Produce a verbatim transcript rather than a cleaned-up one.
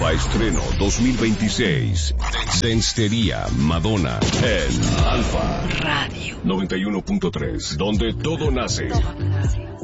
Nova Estreno dos mil veintiséis. Denstería Madonna en Alfa Radio noventa y uno punto tres, donde todo nace.